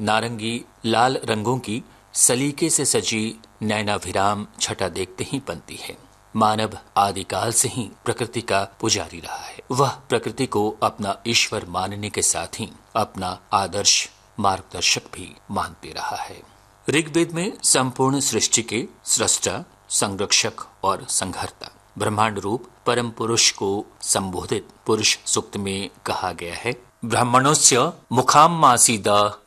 नारंगी लाल रंगों की सलीके से सजी नैनाभिराम छटा देखते ही बनती है। मानव आदिकाल से ही प्रकृति का पुजारी रहा है। वह प्रकृति को अपना ईश्वर मानने के साथ ही अपना आदर्श मार्गदर्शक भी मानते रहा है। ऋग्वेद में संपूर्ण सृष्टि के सृष्टा, संरक्षक और संहर्ता ब्रह्मांड रूप परम पुरुष को संबोधित पुरुष सूक्त में कहा गया है। ब्राह्मणोस्य मुखामासीद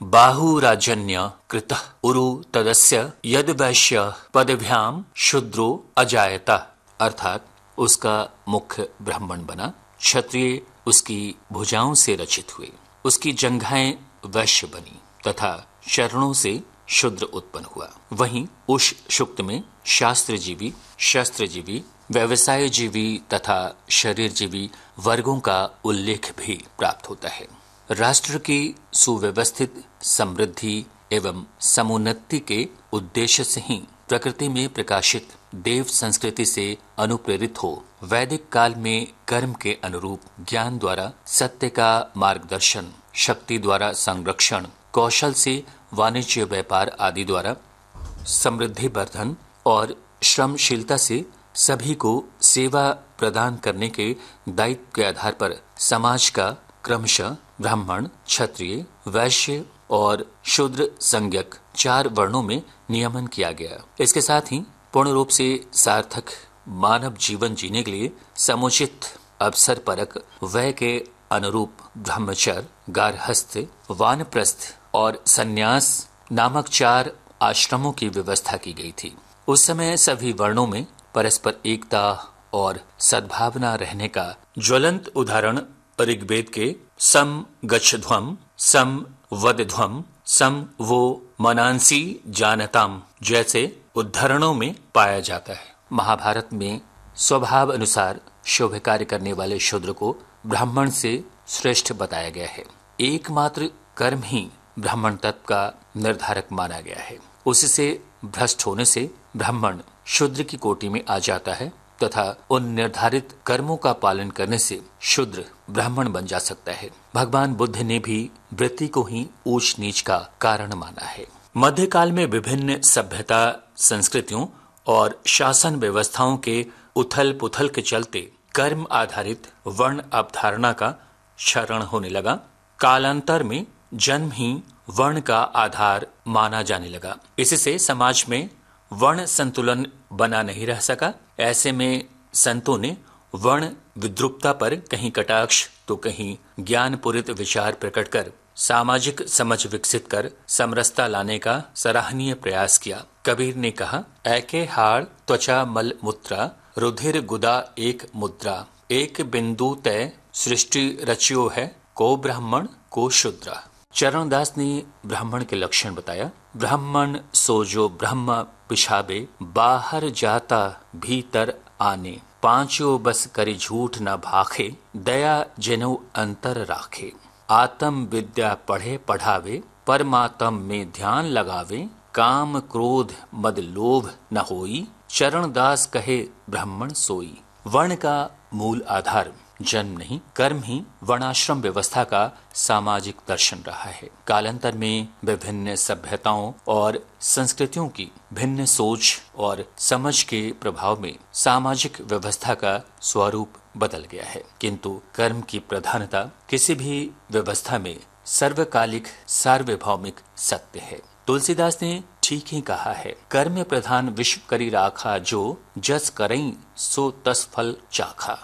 बाहुराजन्य कृतः उरु तदस्य यद वैश्य पदभ्याम शूद्रो अजायता, अर्थात उसका मुख ब्राह्मण बना, क्षत्रिय उसकी भुजाओं से रचित हुए, उसकी जंघाएं वैश्य बनी तथा चरणों से शूद्र उत्पन्न हुआ। वहीं उस सूक्त में शास्त्रजीवी, शस्त्रजीवी, व्यवसायजीवी तथा शरीरजीवी वर्गों का उल्लेख भी प्राप्त होता है। राष्ट्र की सुव्यवस्थित समृद्धि एवं समुन्नति के उद्देश्य से ही प्रकृति में प्रकाशित देव संस्कृति से अनुप्रेरित हो वैदिक काल में कर्म के अनुरूप ज्ञान द्वारा सत्य का मार्गदर्शन, शक्ति द्वारा संरक्षण, कौशल से वाणिज्य व्यापार आदि द्वारा समृद्धि वर्धन और श्रमशीलता से सभी को सेवा प्रदान करने के दायित्व के आधार पर समाज का क्रमशः ब्राह्मण, क्षत्रिय, वैश्य और शूद्र संज्ञक 4 वर्णों में नियमन किया गया। इसके साथ ही पूर्ण रूप से सार्थक मानव जीवन जीने के लिए समुचित अवसर परक व्यय के अनुरूप ब्रह्मचर्य, गार्हस्थ, वानप्रस्थ और संन्यास नामक 4 आश्रमों की व्यवस्था की गई थी। उस समय सभी वर्णों में परस्पर एकता और सद्भावना रहने का ज्वलंत उदाहरण ऋग्वेद के सम गच्छध्वम, सम वदध्वम, सम वो मनांसी जानताम जैसे उद्धरणों में पाया जाता है। महाभारत में स्वभाव अनुसार शुभ कार्य करने वाले शूद्र को ब्राह्मण से श्रेष्ठ बताया गया है। एकमात्र कर्म ही ब्राह्मण तत्व का निर्धारक माना गया है। उससे भ्रष्ट होने से ब्राह्मण शूद्र की कोटि में आ जाता है तथा उन निर्धारित कर्मों का पालन करने से शूद्र ब्राह्मण बन जा सकता है। भगवान बुद्ध ने भी वृत्ति को ही ऊंच नीच का कारण माना है। मध्यकाल में विभिन्न सभ्यता, संस्कृतियों और शासन व्यवस्थाओं के उथल पुथल के चलते कर्म आधारित वर्ण अवधारणा का क्षरण होने लगा। कालांतर में जन्म ही वर्ण का आधार माना जाने लगा। इससे समाज में वर्ण संतुलन बना नहीं रह सका। ऐसे में संतों ने वर्ण विद्रुपता पर कहीं कटाक्ष तो कहीं ज्ञानपूरित विचार प्रकट कर सामाजिक समझ विकसित कर समरसता लाने का सराहनीय प्रयास किया। कबीर ने कहा, ऐके हाड़ त्वचा मल मूत्रा, रुधिर गुदा एक मुद्रा, एक बिंदु तय सृष्टि रचियो है, को ब्राह्मण को शूद्रा। चरणदास ने ब्राह्मण के लक्षण बताया। ब्राह्मण सो जो ब्रह्म पिछाबे, बाहर जाता भीतर आने, पांचों बस करी झूठ न भाखे, दया जनो अंतर राखे, आत्म विद्या पढ़े पढ़ावे, परमात्म में ध्यान लगावे, काम क्रोध मद लोभ न होई, चरणदास कहे ब्राह्मण सोई। वर्ण का मूल आधार जन्म नहीं, कर्म ही वर्णाश्रम व्यवस्था का सामाजिक दर्शन रहा है। कालांतर में विभिन्न सभ्यताओं और संस्कृतियों की भिन्न सोच और समझ के प्रभाव में सामाजिक व्यवस्था का स्वरूप बदल गया है, किंतु कर्म की प्रधानता किसी भी व्यवस्था में सर्वकालिक सार्वभौमिक सत्य है। तुलसीदास ने ठीक ही कहा है, कर्म प्रधान विश्व करी राखा, जो जस करई सो तस फल चाखा।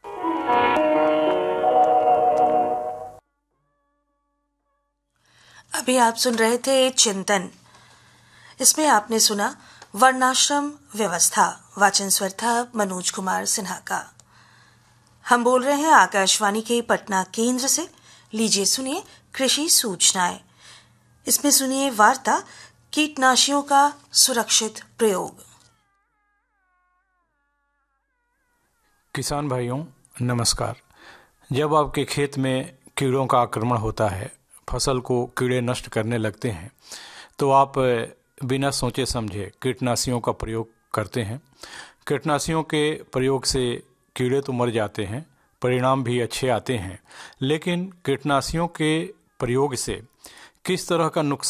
अभी आप सुन रहे थे चिंतन। इसमें आपने सुना वर्णाश्रम व्यवस्था। वाचन स्वर था मनोज कुमार सिन्हा का। हम बोल रहे हैं आकाशवाणी के पटना केंद्र से। लीजिए सुनिए कृषि सूचनाएं। इसमें सुनिए वार्ता कीटनाशियों का सुरक्षित प्रयोग। किसान भाइयों नमस्कार। जब आपके खेत में कीड़ों का आक्रमण होता है, फसल को कीड़े नष्ट करने लगते हैं, तो आप बिना सोचे समझे कीटनाशियों का प्रयोग करते हैं। कीटनाशियों के प्रयोग से कीड़े तो मर जाते हैं, परिणाम भी अच्छे आते हैं, लेकिन कीटनाशियों के प्रयोग से किस तरह का नुकसान